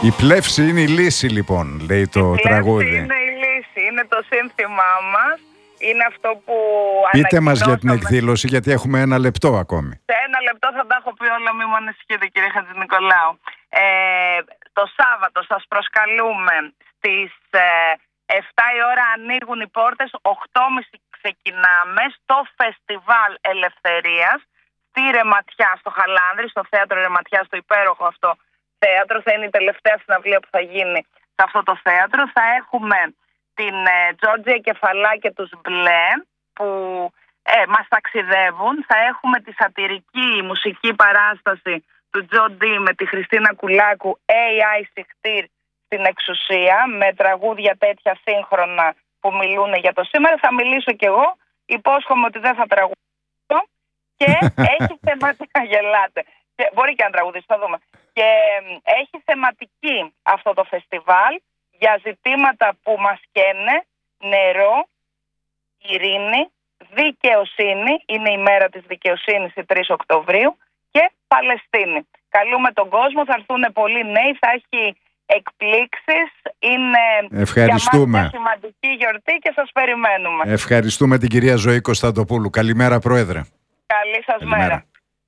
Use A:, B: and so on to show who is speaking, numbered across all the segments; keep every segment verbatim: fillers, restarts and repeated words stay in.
A: Η πλεύση είναι η λύση, λοιπόν, λέει το
B: η
A: τραγούδι.
B: Είναι η λύση, είναι το σύνθημά μας. Είναι αυτό που
A: Πείτε μας για την εκδήλωση, γιατί έχουμε ένα λεπτό ακόμη.
B: Σε ένα λεπτό θα τα έχω πει όλα, μην μου ανησυχείτε, κύριε Χατζηνικολάου. Ε, το Σάββατο σας προσκαλούμε στις ε, εφτά η ώρα, ανοίγουν οι πόρτες, οκτώ και μισή ξεκινάμε στο Φεστιβάλ Ελευθερίας στη Ρεματιά, στο Χαλάνδρη, στο θέατρο Ρεματιά, στο υπέροχο αυτό θέατρο. Θα είναι η τελευταία συναυλία που θα γίνει σε αυτό το θέατρο. Θα έχουμε την ε, Τζόρτζια Κεφαλά και τους Μπλε που ε, μας ταξιδεύουν. Θα έχουμε τη σατιρική μουσική παράσταση του Τζο Ντι με τη Χριστίνα Κουλάκου, έι άι Σιχτήρ στην εξουσία, με τραγούδια τέτοια σύγχρονα που μιλούν για το σήμερα. Θα μιλήσω κι εγώ, υπόσχομαι ότι δεν θα τραγουδήσω και έχει θεματικά, γελάτε. Και, μπορεί και να τραγουδήσω, θα δούμε. Και έχει θεματική αυτό το φεστιβάλ για ζητήματα που μας καίνε, νερό, ειρήνη, δικαιοσύνη, είναι η μέρα της δικαιοσύνης η τρεις Οκτωβρίου, και Παλαιστίνη. Καλούμε τον κόσμο, θα έρθουν πολλοί νέοι, θα έχει εκπλήξεις, είναι
A: Ευχαριστούμε.
B: για μας μια σημαντική γιορτή και σας περιμένουμε.
A: Ευχαριστούμε την κυρία Ζωή Κωνσταντοπούλου. Καλημέρα, Πρόεδρε.
B: Καλή σας
A: Καλημέρα.
B: μέρα.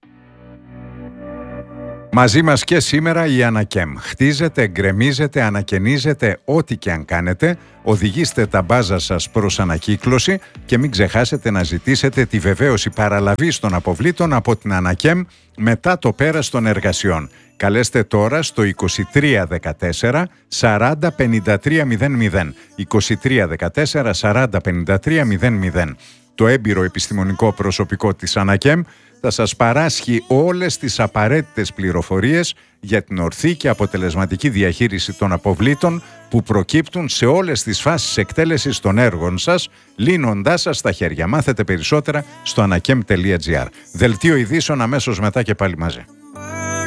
A: Μαζί μας και σήμερα η Ανακέμ. Χτίζετε, γκρεμίζετε, ανακαινίζετε, ό,τι και αν κάνετε, οδηγήστε τα μπάζα σας προς ανακύκλωση και μην ξεχάσετε να ζητήσετε τη βεβαίωση παραλαβής των αποβλήτων από την Ανακέμ μετά το πέρας των εργασιών. Καλέστε τώρα στο είκοσι τρία δεκατέσσερα σαράντα πενήντα τρία μηδέν μηδέν. είκοσι τρία δεκατέσσερα σαράντα πενήντα τρία μηδέν μηδέν. Το έμπειρο επιστημονικό προσωπικό της Ανακέμ θα σας παράσχει όλες τις απαραίτητες πληροφορίες για την ορθή και αποτελεσματική διαχείριση των αποβλήτων που προκύπτουν σε όλες τις φάσεις εκτέλεσης των έργων σας, λύνοντάς σας τα χέρια. Μάθετε περισσότερα στο ανακέμ τελεία τζι άρ. Δελτίο ειδήσεων αμέσως μετά και πάλι μαζί.